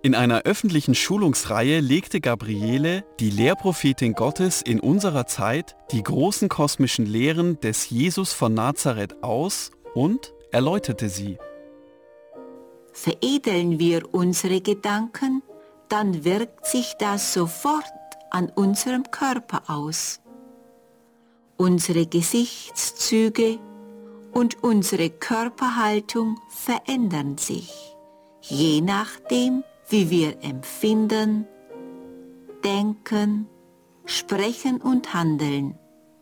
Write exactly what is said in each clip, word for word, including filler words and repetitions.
In einer öffentlichen Schulungsreihe legte Gabriele, die Lehrprophetin Gottes in unserer Zeit, die großen kosmischen Lehren des Jesus von Nazareth aus und erläuterte sie. Veredeln wir unsere Gedanken, dann wirkt sich das sofort an unserem Körper aus. Unsere Gesichtszüge und unsere Körperhaltung verändern sich, je nachdem, wie wir empfinden, denken, sprechen und handeln.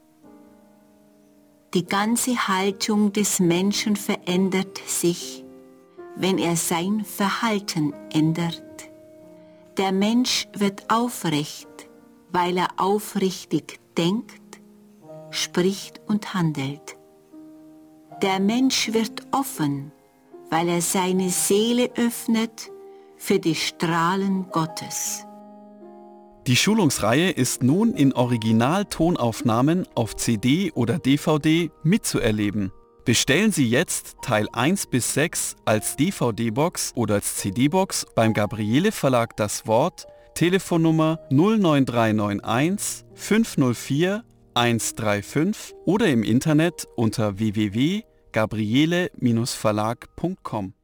Die ganze Haltung des Menschen verändert sich, wenn er sein Verhalten ändert. Der Mensch wird aufrecht, weil er aufrichtig denkt, spricht und handelt. Der Mensch wird offen, weil er seine Seele öffnet für die Strahlen Gottes. Die Schulungsreihe ist nun in Original-Tonaufnahmen auf C D oder D V D mitzuerleben. Bestellen Sie jetzt Teil eins bis sechs als D V D-Box oder als C D-Box beim Gabriele Verlag Das Wort, Telefonnummer null neun drei neun eins fünf null vier eins drei fünf oder im Internet unter w w w punkt gabriele Verlag punkt com.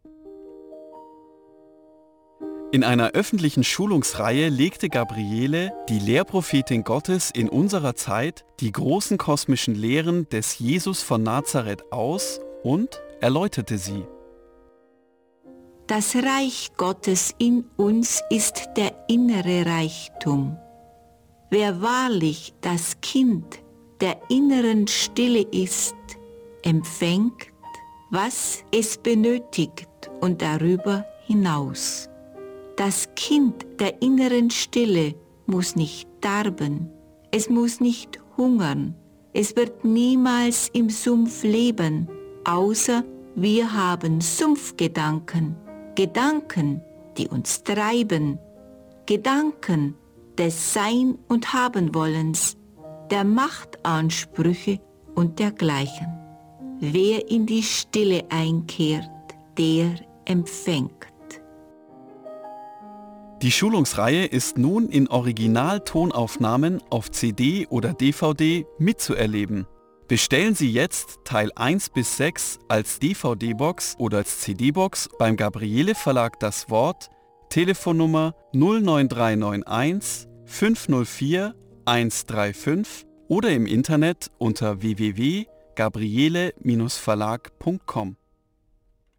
In einer öffentlichen Schulungsreihe legte Gabriele, die Lehrprophetin Gottes in unserer Zeit, die großen kosmischen Lehren des Jesus von Nazareth aus und erläuterte sie. Das Reich Gottes in uns ist der innere Reichtum. Wer wahrlich das Kind der inneren Stille ist, empfängt, was es benötigt und darüber hinaus. Das Kind der inneren Stille muss nicht darben, es muss nicht hungern, es wird niemals im Sumpf leben, außer wir haben Sumpfgedanken, Gedanken, die uns treiben, Gedanken des Sein- und Habenwollens, der Machtansprüche und dergleichen. Wer in die Stille einkehrt, der empfängt. Die Schulungsreihe ist nun in Original-Tonaufnahmen auf C D oder D V D mitzuerleben. Bestellen Sie jetzt Teil eins bis sechs als D V D-Box oder als C D-Box beim Gabriele Verlag Das Wort, Telefonnummer null neun drei neun eins fünf null vier eins drei fünf oder im Internet unter w w w punkt gabriele Verlag punkt com.